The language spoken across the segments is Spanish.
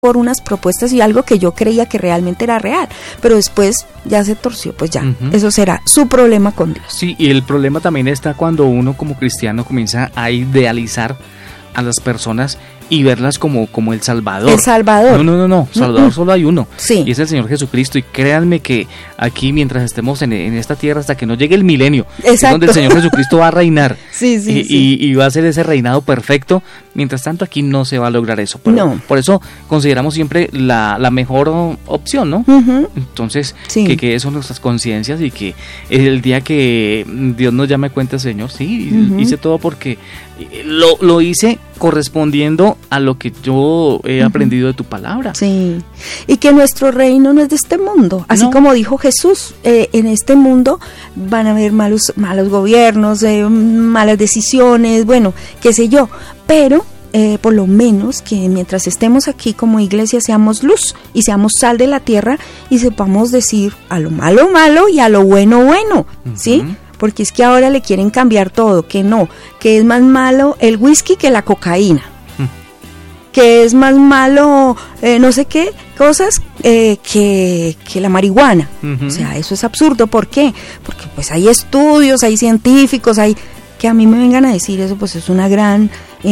por unas propuestas y algo que yo creía que realmente era real, pero después ya se torció, pues ya, eso será su problema con Dios. Sí, y el problema también está cuando uno como cristiano comienza a idealizar a las personas y verlas como el Salvador. El Salvador. No, Salvador solo hay uno, sí. Y es el Señor Jesucristo, y créanme que aquí mientras estemos en esta tierra hasta que no llegue el milenio, es donde el Señor Jesucristo va a reinar, sí. Y va a ser ese reinado perfecto. Mientras tanto aquí no se va a lograr eso, pero no. Por eso consideramos siempre la mejor opción, ¿no? Entonces, sí. que eso en nuestras conciencias, y que el día que Dios nos llame cuenta, Señor, sí, hice todo porque lo hice correspondiendo a lo que yo he aprendido de tu palabra. Sí, y que nuestro reino no es de este mundo, así como dijo Jesús, en este mundo van a haber malos gobiernos, malas decisiones, bueno, qué sé yo, pero por lo menos que mientras estemos aquí como iglesia seamos luz y seamos sal de la tierra y sepamos decir a lo malo malo y a lo bueno bueno, ¿sí? Porque es que ahora le quieren cambiar todo, que no, que es más malo el whisky que la cocaína, que es más malo no sé qué cosas que la marihuana. O sea, eso es absurdo. ¿Por qué? Porque pues hay estudios, hay científicos, hay que a mí me vengan a decir eso, pues es una gran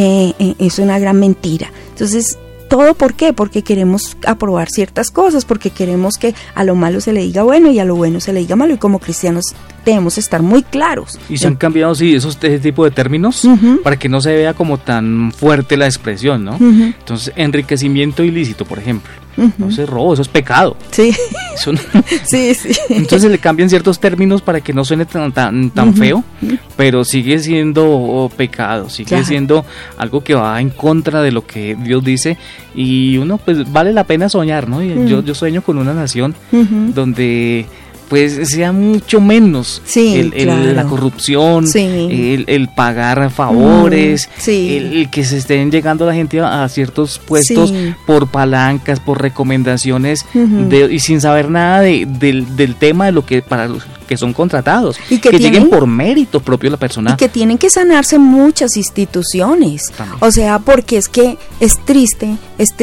mentira. Entonces, ¿todo por qué? Porque queremos aprobar ciertas cosas, porque queremos que a lo malo se le diga bueno y a lo bueno se le diga malo, y como cristianos debemos estar muy claros. Y se han cambiado, sí, ese tipo de términos para que no se vea como tan fuerte la expresión, ¿no? Entonces, enriquecimiento ilícito, por ejemplo. No, eso es robo, eso es pecado. Sí. Eso no. Sí. Entonces le cambian ciertos términos para que no suene tan feo, pero sigue siendo pecado, sigue siendo algo que va en contra de lo que Dios dice, y uno pues vale la pena soñar, ¿no? Y yo sueño con una nación donde pues sea mucho menos la corrupción, el pagar favores, el que se estén llegando la gente a ciertos puestos por palancas, por recomendaciones, y sin saber nada del tema de lo que para los que son contratados, y que lleguen por mérito propio de la persona. Y que tienen que sanarse muchas instituciones. También. O sea, porque es que es triste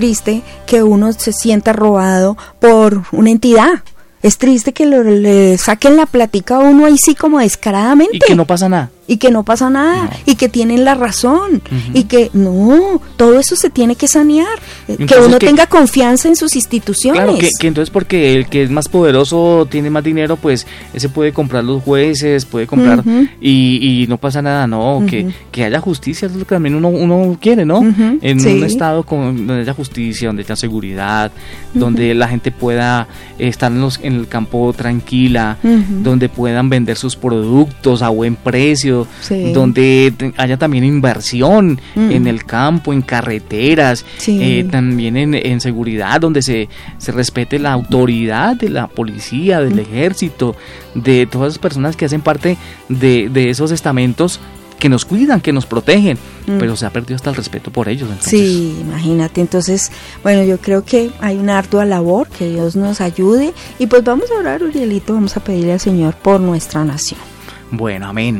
que uno se sienta robado por una entidad. Es triste que le saquen la plática a uno ahí sí como descaradamente. Y que no pasa nada. No. Y que tienen la razón. Y que no, todo eso se tiene que sanear. Entonces, que uno tenga confianza en sus instituciones. Claro, que entonces porque el que es más poderoso tiene más dinero, pues ese puede comprar los jueces, puede comprar y no pasa nada, no, que haya justicia, es lo que también uno quiere, ¿no? En un estado donde haya justicia, donde haya seguridad, donde la gente pueda estar en el campo tranquila, donde puedan vender sus productos a buen precio, donde haya también inversión en el campo, en carreteras, también en seguridad, donde se respete la autoridad de la policía, del ejército, de todas las personas que hacen parte de esos estamentos que nos cuidan, que nos protegen, pero se ha perdido hasta el respeto por ellos. Entonces. Sí, imagínate. Entonces, bueno, yo creo que hay una ardua labor, que Dios nos ayude, y pues vamos a orar, Urielito, vamos a pedirle al Señor por nuestra nación. Bueno, amén.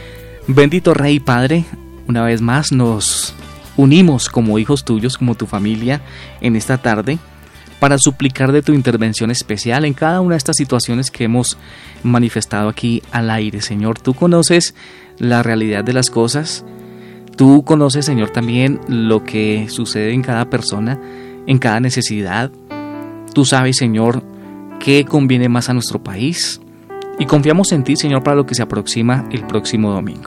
Bendito Rey Padre, una vez más nos unimos como hijos tuyos, como tu familia, en esta tarde, para suplicar de tu intervención especial en cada una de estas situaciones que hemos manifestado aquí al aire. Señor, tú conoces la realidad de las cosas, tú conoces, Señor, también lo que sucede en cada persona, en cada necesidad. Tú sabes, Señor, qué conviene más a nuestro país, y confiamos en ti, Señor, para lo que se aproxima el próximo domingo.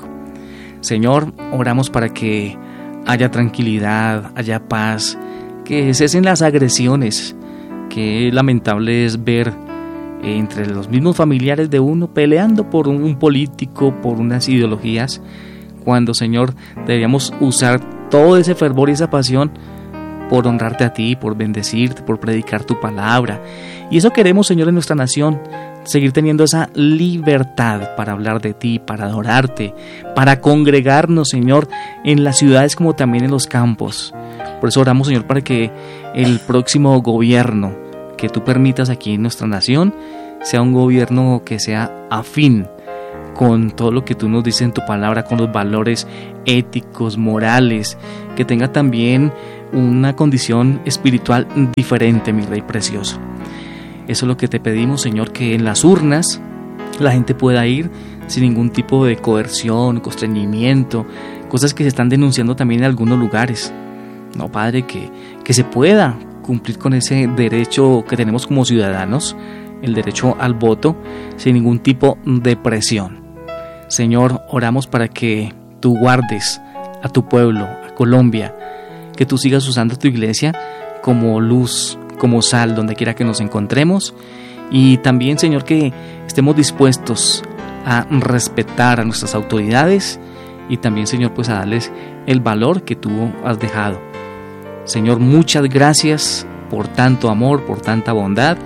Señor, oramos para que haya tranquilidad, haya paz, que cesen las agresiones. Qué lamentable es ver entre los mismos familiares de uno peleando por un político, por unas ideologías, cuando, Señor, deberíamos usar todo ese fervor y esa pasión por honrarte a ti, por bendecirte, por predicar tu palabra. Y eso queremos, Señor, en nuestra nación, seguir teniendo esa libertad para hablar de ti, para adorarte, para congregarnos, Señor, en las ciudades como también en los campos. Por eso oramos, Señor, para que el próximo gobierno que tú permitas aquí en nuestra nación sea un gobierno que sea afín con todo lo que tú nos dices en tu palabra, con los valores éticos, morales que tenga también una condición espiritual diferente, mi Rey precioso. Eso es lo que te pedimos, Señor, que en las urnas la gente pueda ir sin ningún tipo de coerción, constreñimiento, cosas que se están denunciando también en algunos lugares. No, Padre, que se pueda cumplir con ese derecho que tenemos como ciudadanos, el derecho al voto, sin ningún tipo de presión. Señor, oramos para que tú guardes a tu pueblo, a Colombia, que tú sigas usando tu iglesia como luz, como sal, donde quiera que nos encontremos, y también, Señor, que estemos dispuestos a respetar a nuestras autoridades y también, Señor, pues a darles el valor que tú has dejado. Señor, muchas gracias por tanto amor, por tanta bondad,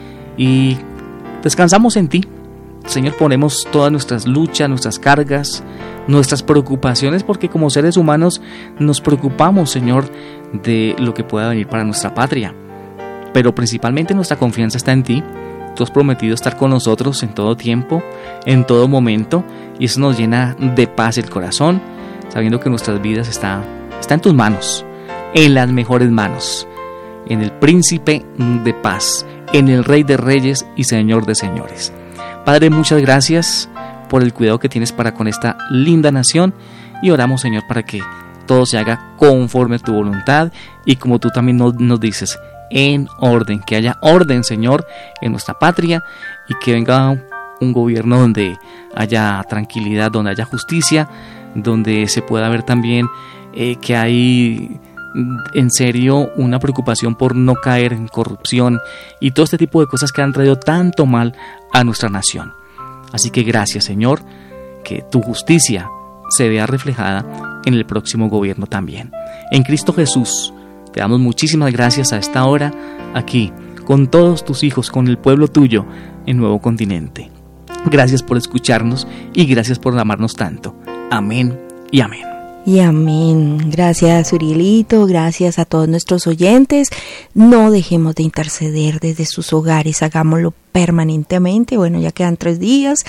y descansamos en ti. Señor, ponemos todas nuestras luchas, nuestras cargas, nuestras preocupaciones, porque como seres humanos nos preocupamos, Señor, de lo que pueda venir para nuestra patria. Pero principalmente nuestra confianza está en ti. Tú has prometido estar con nosotros en todo tiempo, en todo momento, y eso nos llena de paz el corazón, sabiendo que nuestras vidas está en tus manos, en las mejores manos, en el Príncipe de paz, en el Rey de reyes y Señor de señores. Padre, muchas gracias por el cuidado que tienes para con esta linda nación, y oramos, Señor, para que todo se haga conforme a tu voluntad y como tú también nos dices, en orden, que haya orden, Señor, en nuestra patria, y que venga un gobierno donde haya tranquilidad, donde haya justicia, donde se pueda ver también que hay en serio una preocupación por no caer en corrupción y todo este tipo de cosas que han traído tanto mal a nuestra nación. Así que gracias, Señor, que tu justicia se vea reflejada en el próximo gobierno también. En Cristo Jesús te damos muchísimas gracias a esta hora aquí, con todos tus hijos, con el pueblo tuyo en Nuevo Continente. Gracias por escucharnos y gracias por amarnos tanto. Amén y amén. Y amén. Gracias, Urielito, gracias a todos nuestros oyentes. No dejemos de interceder desde sus hogares, hagámoslo permanentemente. Bueno, ya quedan 3 días,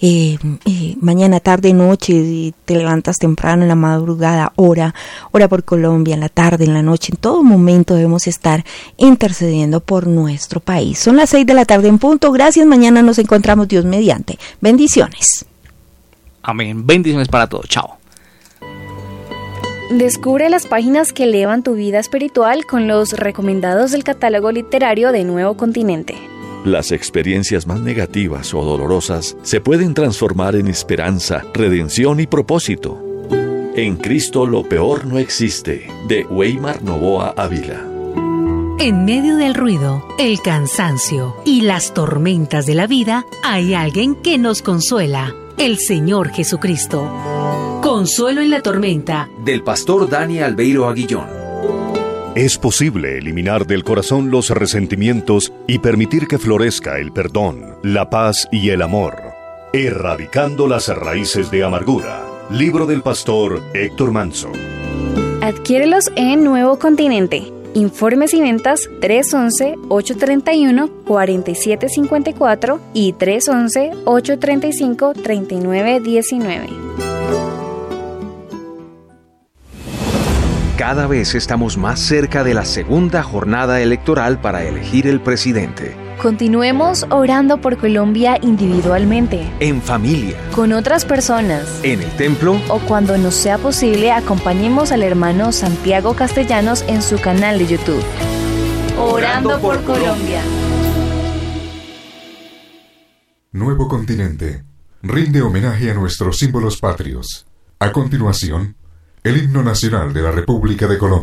mañana, tarde, noche, si te levantas temprano, en la madrugada, ora por Colombia, en la tarde, en la noche, en todo momento debemos estar intercediendo por nuestro país. Son las 6 de la tarde en punto. Gracias, mañana nos encontramos, Dios mediante. Bendiciones. Amén, bendiciones para todos. Chao. Descubre las páginas que elevan tu vida espiritual con los recomendados del catálogo literario de Nuevo Continente. Las experiencias más negativas o dolorosas se pueden transformar en esperanza, redención y propósito. En Cristo lo peor no existe, de Weimar Novoa Ávila. En medio del ruido, el cansancio y las tormentas de la vida, hay alguien que nos consuela, el Señor Jesucristo. Consuelo en la tormenta, del pastor Dani Albeiro Aguillón. Es posible eliminar del corazón los resentimientos y permitir que florezca el perdón, la paz y el amor, erradicando las raíces de amargura. Libro del pastor Héctor Manso. Adquiérelos en Nuevo Continente. Informes y ventas 311-831-4754 y 311-835-3919. Cada vez estamos más cerca de la segunda jornada electoral para elegir el presidente. Continuemos orando por Colombia individualmente, en familia, con otras personas, en el templo o cuando nos sea posible, acompañemos al hermano Santiago Castellanos en su canal de YouTube. Orando por Colombia. Nuevo Continente rinde homenaje a nuestros símbolos patrios. A continuación, el himno nacional de la República de Colombia.